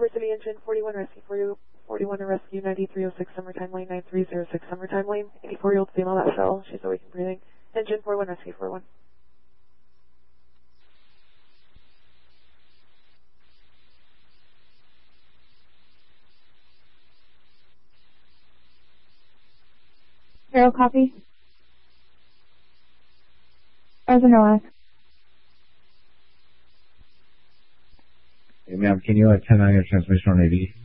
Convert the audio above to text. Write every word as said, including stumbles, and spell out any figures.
Culver City, engine forty-one, rescue forty-one to rescue ninety-three oh six, summertime lane, nine three oh six, summertime lane, eighty-four-year-old female that fell. She's awake and breathing. Engine forty-one, rescue forty-one. Zero copy. As an O S. Hey, ma'am, can you attend on your transmission on A V?